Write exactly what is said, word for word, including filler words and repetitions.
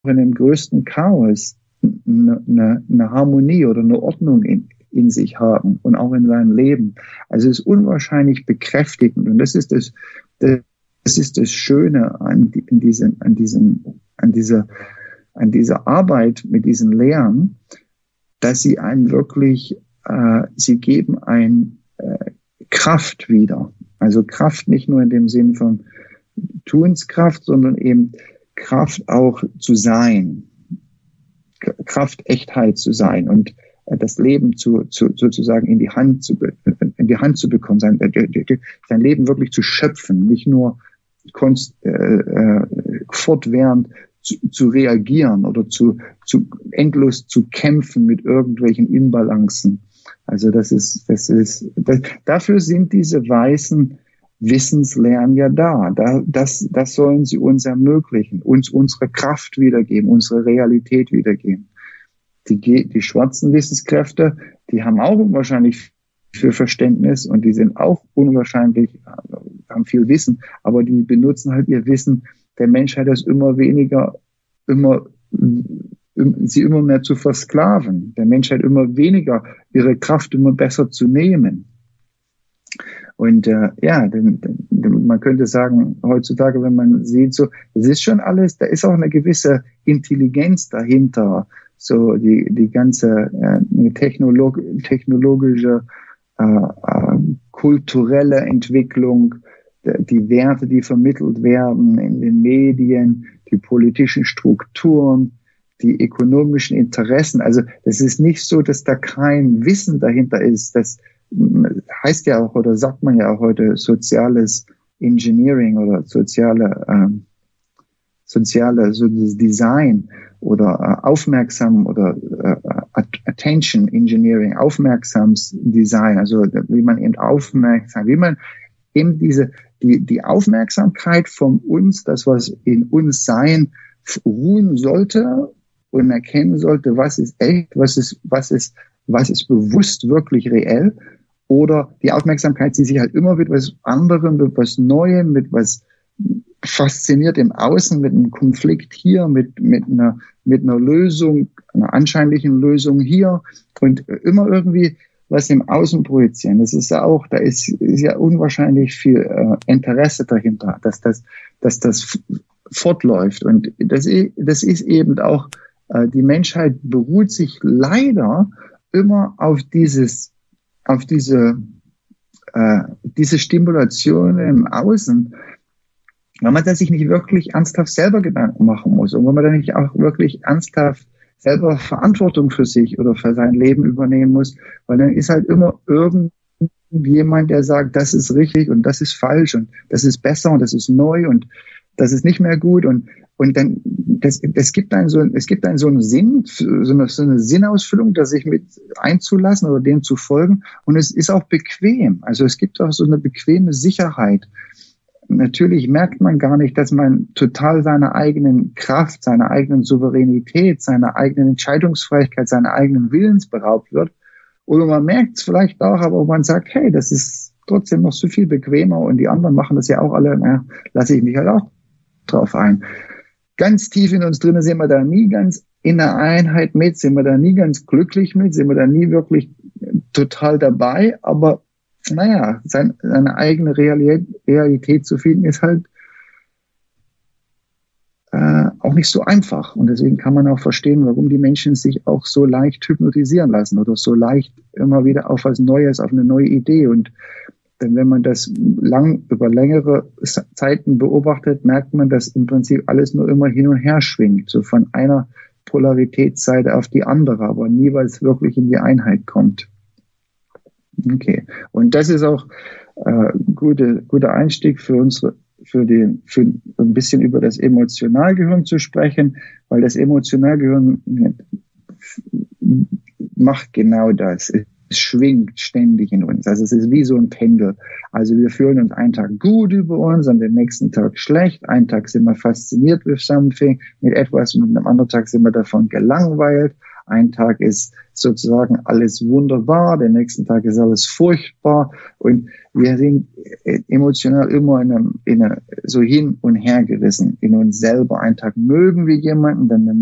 in dem größten Chaos eine, eine, eine Harmonie oder eine Ordnung in, in sich haben und auch in seinem Leben. Also es ist unwahrscheinlich bekräftigend und das ist das, das, das ist das Schöne an, in diesem, an diesem, an dieser, an dieser Arbeit mit diesen Lehren, dass sie einen wirklich, äh, sie geben ein äh, Kraft wieder. Also Kraft nicht nur in dem Sinn von Tunskraft, sondern eben Kraft auch zu sein. Kraft, Echtheit zu sein und das Leben zu, zu, sozusagen in die Hand zu, in die Hand zu bekommen, sein, sein Leben wirklich zu schöpfen, nicht nur konst, äh, äh, fortwährend zu, zu reagieren oder zu, zu endlos zu kämpfen mit irgendwelchen Inbalancen. Also das ist, das ist, das, dafür sind diese weißen Wissenslernen ja da. da das, das sollen sie uns ermöglichen, uns unsere Kraft wiedergeben, unsere Realität wiedergeben. Die, die schwarzen Wissenskräfte, die haben auch unwahrscheinlich viel Verständnis und die sind auch unwahrscheinlich, haben viel Wissen, aber die benutzen halt ihr Wissen der Menschheit, das immer weniger, immer, sie immer mehr zu versklaven, der Menschheit immer weniger, ihre Kraft immer besser zu nehmen. Und äh, ja, denn, denn, man könnte sagen, heutzutage, wenn man sieht, so, es ist schon alles, da ist auch eine gewisse Intelligenz dahinter, so die die ganze äh, technolog technologische, äh, äh, kulturelle Entwicklung, die Werte, die vermittelt werden in den Medien, die politischen Strukturen, die ökonomischen Interessen. Also das ist nicht so, dass da kein Wissen dahinter ist. Das heißt ja auch, oder sagt man ja auch heute, soziales Engineering oder soziale, ähm, soziale so das Design oder äh, aufmerksam oder äh, Attention Engineering, aufmerksams Design, also wie man eben aufmerksam, wie man eben diese die die Aufmerksamkeit von uns, das was in uns sein, ruhen sollte und erkennen sollte, was ist echt, was ist was ist was ist bewusst wirklich reell, oder die Aufmerksamkeit, die sich halt immer mit was anderem, mit was Neuem, mit was fasziniert im Außen, mit einem Konflikt hier, mit mit einer mit einer Lösung, einer anscheinlichen Lösung hier und immer irgendwie was im Außen projizieren. Das ist ja auch, da ist, ist ja unwahrscheinlich viel äh, Interesse dahinter, dass das, dass das fortläuft. Und das, das ist eben auch, äh, die Menschheit beruht sich leider immer auf dieses, auf diese, äh, diese Stimulation im Außen, wenn man da sich nicht wirklich ernsthaft selber Gedanken machen muss und wenn man da nicht auch wirklich ernsthaft selber Verantwortung für sich oder für sein Leben übernehmen muss, weil dann ist halt immer irgendjemand, der sagt, das ist richtig und das ist falsch und das ist besser und das ist neu und das ist nicht mehr gut und und dann das es gibt einen so es gibt einen so einen Sinn, so eine, so eine Sinnausfüllung, da sich mit einzulassen oder dem zu folgen, und es ist auch bequem. Also es gibt auch so eine bequeme Sicherheit. Natürlich merkt man gar nicht, dass man total seiner eigenen Kraft, seiner eigenen Souveränität, seiner eigenen Entscheidungsfähigkeit, seiner eigenen Willens beraubt wird. Oder man merkt es vielleicht auch, aber man sagt, hey, das ist trotzdem noch so viel bequemer und die anderen machen das ja auch alle, na, lasse ich mich halt auch drauf ein. Ganz tief in uns drinnen sind wir da nie ganz in der Einheit mit, sind wir da nie ganz glücklich mit, sind wir da nie wirklich total dabei, aber naja, sein, seine eigene Realität, Realität zu finden, ist halt äh, auch nicht so einfach. Und deswegen kann man auch verstehen, warum die Menschen sich auch so leicht hypnotisieren lassen oder so leicht immer wieder auf was Neues, auf eine neue Idee. Und denn wenn man das lang über längere Zeiten beobachtet, merkt man, dass im Prinzip alles nur immer hin und her schwingt, so von einer Polaritätsseite auf die andere, aber nie, weil es wirklich in die Einheit kommt. Okay, und das ist auch äh, gute guter Einstieg für unsere für die für ein bisschen über das Emotionalgehirn zu sprechen, weil das Emotionalgehirn macht genau das. Es schwingt ständig in uns. Also es ist wie so ein Pendel. Also wir fühlen uns einen Tag gut über uns, an den nächsten Tag schlecht. Einen Tag sind wir fasziniert with something, mit etwas, und am anderen Tag sind wir davon gelangweilt. Ein Tag ist sozusagen alles wunderbar, der nächsten Tag ist alles furchtbar und wir sind emotional immer in einem, in einer, so hin und her gerissen in uns selber. Einen Tag mögen wir jemanden, dann